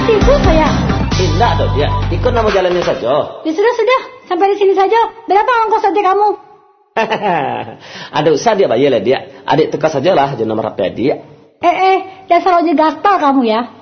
Sibuk saya. Tidak dong dia, ikut nama jalannya saja. Ya sudah, sampai di sini saja. Berapa ongkos saja kamu? Ada usah dia bayar lah dia. Adik teka sajalah, jangan nomor HP dia. Dasar ojek gaspal kamu ya.